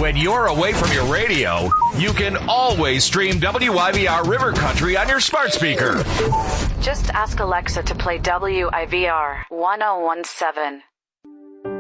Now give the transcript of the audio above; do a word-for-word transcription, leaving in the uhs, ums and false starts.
When you're away from your radio, you can always stream W I V R River Country on your smart speaker. Just ask Alexa to play W I V R ten seventeen.